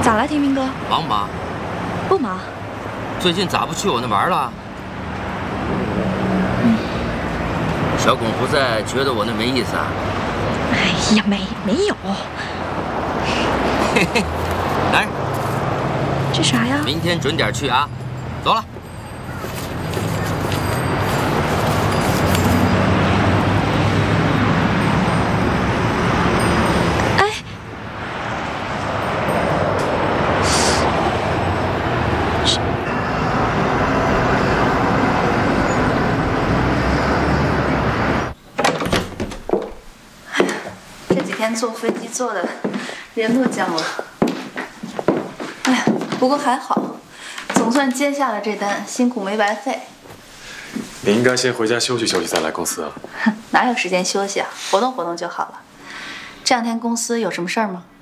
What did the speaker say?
咋了，天明哥？ 忙不忙？ 不忙。 最近咋不去我那玩了？小巩不在，觉得我那没意思啊？ 哎呀，没有。 嘿嘿，来， 这啥呀？ 明天准点去啊！走了。 哎， 这几天坐飞机坐的人都僵了。哎呀，不过还好，总算接下了这单，辛苦没白费。 你应该先回家休息休息，再来公司啊。 哪有时间休息啊？活动活动就好了。这两天公司有什么事儿吗？